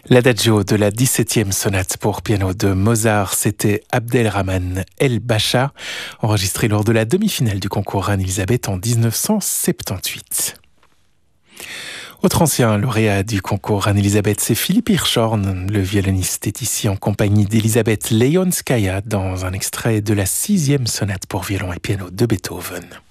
L'adagio de la 17e sonate pour piano de Mozart, c'était Abdelrahman El-Bacha, enregistré lors de la demi-finale du concours Reine-Élisabeth en 1978. Autre ancien lauréat du concours Reine-Élisabeth, c'est Philippe Hirschhorn. Le violoniste est ici en compagnie d'Elisabeth Leonskaya dans un extrait de la 6e sonate pour violon et piano de Beethoven.